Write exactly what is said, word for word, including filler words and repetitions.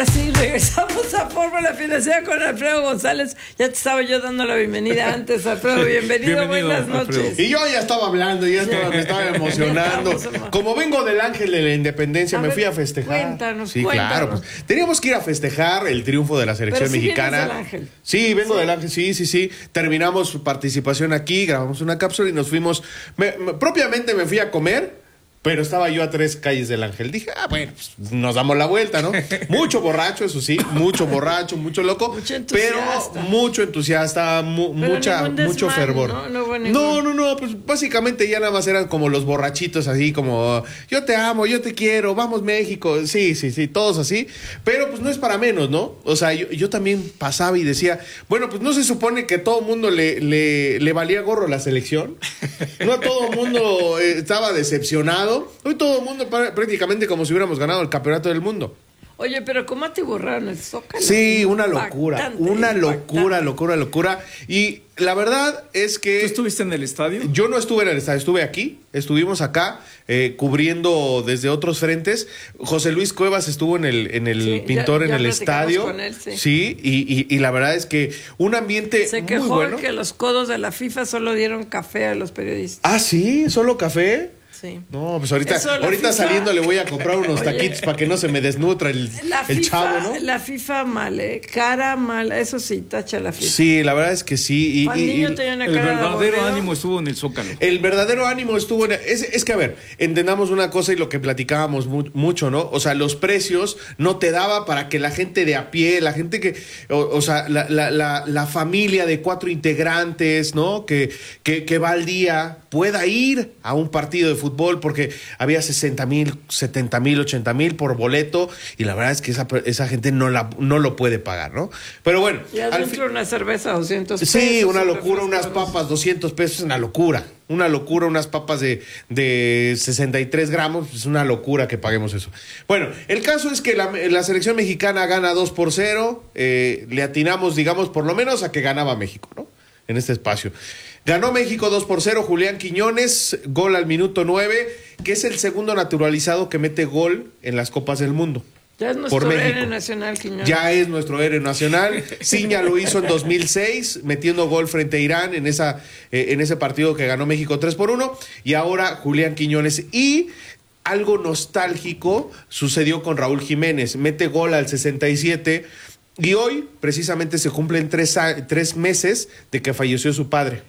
Ahora sí, regresamos a Fórmula Financiera con Alfredo González. Ya te estaba yo dando la bienvenida antes, Alfredo. Bienvenido, bienvenido buenas noches. Alfredo. Y yo ya estaba hablando, ya estaba, me estaba emocionando. Como vengo del Ángel de la Independencia, a me ver, fui a festejar. Cuéntanos, sí, cuéntanos. claro. Pues, teníamos que ir a festejar el triunfo de la selección Pero sí mexicana. vienes del Ángel. Sí, vengo ¿Sí? del Ángel, sí, sí, sí. Terminamos participación aquí, grabamos una cápsula y nos fuimos. Me, me, propiamente me fui a comer. Pero estaba yo a tres calles del Ángel. Dije, ah, bueno, pues nos damos la vuelta, ¿no? Mucho borracho, eso sí, mucho borracho, mucho loco. Mucho entusiasta. Pero mucho entusiasta, mu pero mucha, mucho desmán, fervor. ¿no? No, no, no, no, pues básicamente ya nada más eran como los borrachitos así, como yo te amo, yo te quiero, vamos México. Sí, sí, sí, todos así. Pero pues no es para menos, ¿no? O sea, yo, yo también pasaba y decía, bueno, pues no se supone que todo el mundo le, le, le valía gorro la selección. No a todo el mundo eh, estaba decepcionado. Hoy todo el mundo prácticamente como si hubiéramos ganado el campeonato del mundo. Oye, pero ¿cómo te borraron el Zócalo? Sí, una locura, una locura, locura, locura. Y la verdad es que... ¿Tú estuviste en el estadio? Yo no estuve en el estadio, estuve aquí, estuvimos acá eh, cubriendo desde otros frentes. José Luis Cuevas estuvo en el, en el sí, Pintor, ya, en ya el estadio. Con él, sí, sí y, y, y la verdad es que un ambiente Se muy quejó bueno. que los codos de la FIFA solo dieron café a los periodistas. Ah, sí, solo café. Sí. No, pues ahorita, ahorita FIFA, saliendo le voy a comprar unos Oye, taquitos para que no se me desnutra el, el FIFA, chavo, ¿no? La FIFA mal, ¿eh? Cara mal, eso sí, tacha la FIFA. Sí, la verdad es que sí. Y, Juan y, Niño y tenía una el cara verdadero ánimo estuvo en el Zócalo. El verdadero ánimo estuvo en... Es, es que, a ver, entendamos una cosa y lo que platicábamos mu mucho, ¿no? O sea, los precios no te daba para que la gente de a pie, la gente que... O, o sea, la, la, la, la familia de cuatro integrantes, ¿no? Que, que, que va al día pueda ir a un partido de fútbol porque había sesenta mil, setenta mil, ochenta mil por boleto y la verdad es que esa, esa gente no, la, no lo puede pagar, ¿no? Pero bueno. Y adentro una cerveza doscientos pesos. Sí, una locura, unas papas doscientos pesos, una locura. Una locura, unas papas de, de sesenta y tres gramos, es una locura que paguemos eso. Bueno, el caso es que la, la selección mexicana gana dos por cero, eh, le atinamos, digamos, por lo menos a que ganaba México, ¿no? En este espacio. Ganó México dos por cero, Julián Quiñones, gol al minuto nueve, que es el segundo naturalizado que mete gol en las Copas del Mundo. Ya es nuestro héroe nacional, Quiñones. Ya es nuestro héroe nacional. Ciña lo hizo en dos mil seis, metiendo gol frente a Irán en, esa, eh, en ese partido que ganó México tres por uno. Y ahora Julián Quiñones. Y algo nostálgico sucedió con Raúl Jiménez. Mete gol al sesenta y siete. Y hoy, precisamente, se cumplen tres, tres meses de que falleció su padre.